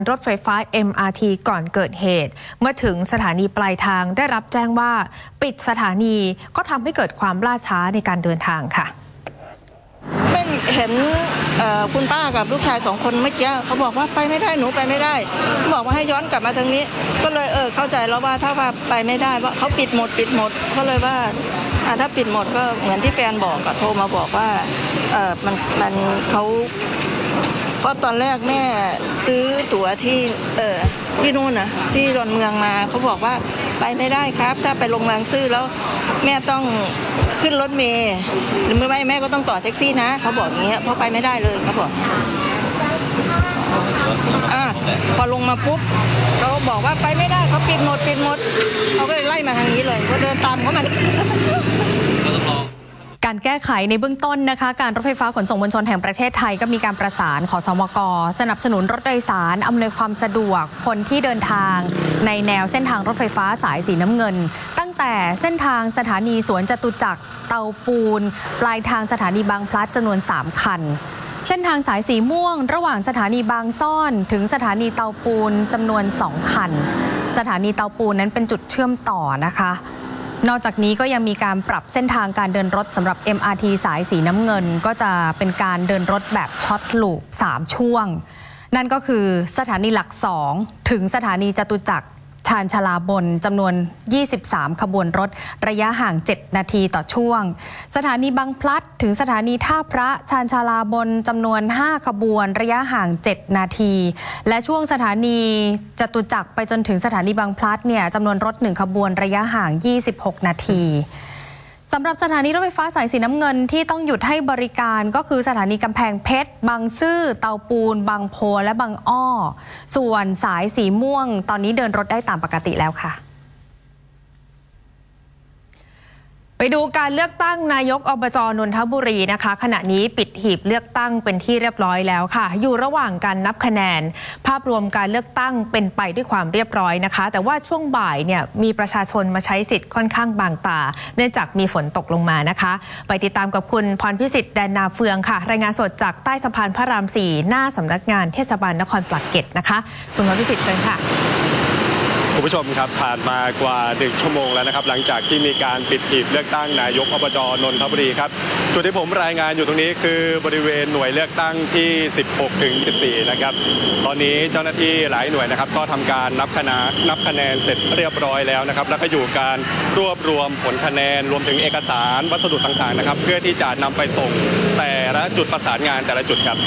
รถไฟฟ้า MRT ก่อนเกิดเหตุเมื่อถึงสถานีปลายทางได้รับแจ้งว่าปิดสถานีก็ทำให้เกิดความล่าช้าในการเดินทางค่ะไม่เห็นคุณป้ากับลูกชาย2 คนเมื่อกี้เขาบอกว่าไปไม่ได้หนูไปไม่ได้บอกว่าให้ย้อนกลับมาทางนี้ก็เลยเข้าใจแล้วว่าถ้าว่าไปไม่ได้ว่าเขาปิดหมดก็เลยว่าถ้าปิดหมดก็เหมือนที่แฟนบอกโทรมาบอกว่ามันเขาเพราะตอนแรกแม่ซื้อตั๋วที่นู่นนะที่ดอนเมืองมาเขาบอกว่าไปไม่ได้ครับถ้าไปลงบางซื่อแล้วแม่ต้องขึ้นรถเมล์หรือไม่แม่ก็ต้องต่อแท็กซี่นะเขาบอกอย่างเงี้ยเพราะไปไม่ได้เลยเขาบอกพอลงมาปุ๊บเขาบอกว่าไปไม่ได้เขาปิดหมดเขาก็เลยไล่มาทางนี้เลยก็เดินตามเขามาการแก้ไขในเบื้องต้นนะคะการรถไฟฟ้าขนส่งมวลชนแห่งประเทศไทยก็มีการประสานขสมก.สนับสนุนรถโดยสารอำนวยความสะดวกคนที่เดินทางในแนวเส้นทางรถไฟฟ้าสายสีน้ำเงินตั้งแต่เส้นทางสถานีสวนจตุจักรเตาปูนปลายทางสถานีบางพลัดจำนวน3 คันเส้นทางสายสีม่วงระหว่างสถานีบางซ่อนถึงสถานีเตาปูนจำนวน2 คันสถานีเตาปูนนั้นเป็นจุดเชื่อมต่อนะคะนอกจากนี้ก็ยังมีการปรับเส้นทางการเดินรถสำหรับ MRT สายสีน้ำเงินก็จะเป็นการเดินรถแบบช็อตลูป3 ช่วงนั่นก็คือสถานีหลัก2ถึงสถานีจตุจักรชานชาลาบนจำนวน23 ขบวนรถระยะห่าง7 นาทีต่อช่วงสถานีบางพลัดถึงสถานีท่าพระชานชาลาบนจำนวน5 ขบวนระยะห่าง7 นาทีและช่วงสถานีจตุจักรไปจนถึงสถานีบางพลัดเนี่ยจำนวนรถ1 ขบวนระยะห่าง26 นาทีสำหรับสถานีรถไฟฟ้าสายสีน้ำเงินที่ต้องหยุดให้บริการก็คือสถานีกำแพงเพชรบางซื่อเตาปูนบางโพและบางอ้อส่วนสายสีม่วงตอนนี้เดินรถได้ตามปกติแล้วค่ะไปดูการเลือกตั้งนายกอบจ.นนทบุรีนะคะขณะนี้ปิดหีบเลือกตั้งเป็นที่เรียบร้อยแล้วค่ะอยู่ระหว่างการนับคะแนนภาพรวมการเลือกตั้งเป็นไปด้วยความเรียบร้อยนะคะแต่ว่าช่วงบ่ายเนี่ยมีประชาชนมาใช้สิทธิ์ค่อนข้างบางตาเนื่องจากมีฝนตกลงมานะคะไปติดตามกับคุณพรพิสิทธิ์แดนนาเฟืองค่ะรายงานสดจากใต้สะพานพระราม 4หน้าสำนักงานเทศบาลนครปากเกร็ดนะคะคุณพรพิสิทธิ์เชิญค่ะคุณผู้ชมครับผ่านมากว่า1 ชั่วโมงแล้วนะครับหลังจากที่มีการปิดหีบเลือกตั้งนายกอบจ.นนทบุรีครับจุดที่ผมรายงานอยู่ตรงนี้คือบริเวณหน่วยเลือกตั้งที่16 ถึง 14นะครับตอนนี้เจ้าหน้าที่หลายหน่วยนะครับก็ทำการนับคะแนนเสร็จเรียบร้อยแล้วนะครับแล้วก็อยู่การรวบรวมผลคะแนนรวมถึงเอกสารวัสดุต่างๆนะครับเพื่อที่จะนำไปส่งแต่ละจุดประสานงานแต่ละจุดครับ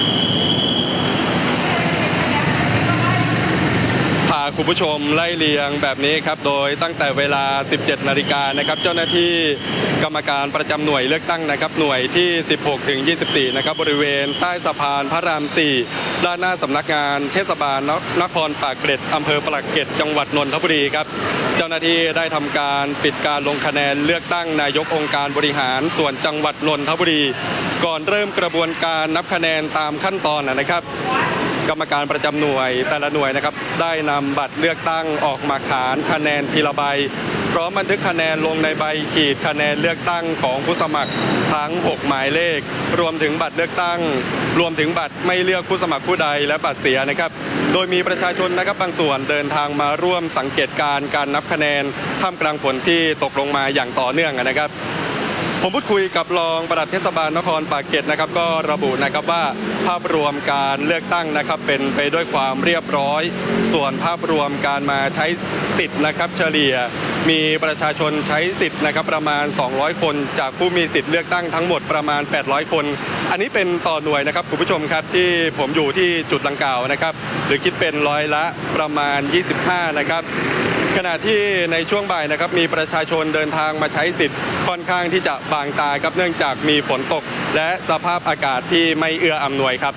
พาคุณผู้ชมไล่เรียงแบบนี้ครับโดยตั้งแต่เวลา 17 นาฬิกานะครับเจ้าหน้าที่กรรมการประจำหน่วยเลือกตั้งนะครับหน่วยที่16 ถึง 24นะครับบริเวณใต้สะพานพระราม 4ด้านหน้าสำนักงานเทศบาลนครปากเกร็ดอำเภอปากเกร็ดจังหวัดนนทบุรีครับเจ้าหน้าที่ได้ทำการปิดการลงคะแนนเลือกตั้งนายกองค์การบริหารส่วนจังหวัดนนทบุรีก่อนเริ่มกระบวนการนับคะแนนตามขั้นตอนนะครับกรรมการประจำหน่วยแต่ละหน่วยนะครับได้นำบัตรเลือกตั้งออกมาขานคะแนนทีละใบพร้อมบันทึกคะแนนลงในใบขีดคะแนนเลือกตั้งของผู้สมัครทั้ง6 หมายเลขรวมถึงบัตรเลือกตั้งรวมถึงบัตรไม่เลือกผู้สมัครผู้ใดและบัตรเสียนะครับโดยมีประชาชนนะครับบางส่วนเดินทางมาร่วมสังเกตการนับคะแนนท่ามกลางฝนที่ตกลงมาอย่างต่อเนื่องนะครับผมพูดคุยกับรองปลัดเทศบาลนครปากเกร็ดนะครับก็ระบุนะครับว่าภาพรวมการเลือกตั้งนะครับเป็นไปด้วยความเรียบร้อยส่วนภาพรวมการมาใช้สิทธิ์นะครับเฉลี่ยมีประชาชนใช้สิทธิ์นะครับประมาณ200 คนจากผู้มีสิทธิ์เลือกตั้งทั้งหมดประมาณ800 คนอันนี้เป็นต่อหน่วยนะครับคุณผู้ชมครับที่ผมอยู่ที่จุดดังกล่าวนะครับหรือคิดเป็นร้อยละประมาณ25นะครับขณะที่ในช่วงบ่ายนะครับมีประชาชนเดินทางมาใช้สิทธิ์ค่อนข้างที่จะบางตาครับเนื่องจากมีฝนตกและสภาพอากาศที่ไม่เอื้ออำนวยครับ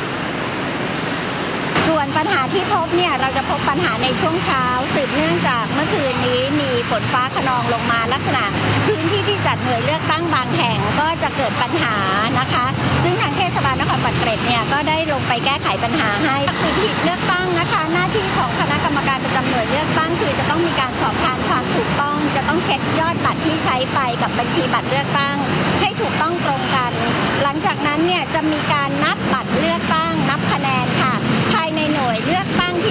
ส่วนปัญหาที่พบเนี่ยเราจะพบปัญหาในช่วงเช้าสืบเนื่องจากเมื่อคืนนี้มีฝนฟ้าคะนองลงมาลักษณะพื้นที่ที่จัดหน่วยเลือกตั้งบางแห่งก็จะเกิดปัญหานะคะซึ่งทางเทศบาลนครปากเกร็ดเนี่ยก็ได้ลงไปแก้ไขปัญหาให้ปิดหีบเลือกตั้งนะคะหน้าที่ของคณะกรรมการประจำหน่วยเลือกตั้งคือจะต้องมีการสอบทานความถูกต้องจะต้องเช็คยอดบัตรที่ใช้ไปกับบัญชีบัตรเลือกตั้งให้ถูกต้องตรงกันหลังจากนั้นเนี่ยจะมีการนับบัตรเลือกตั้งนับคะแนน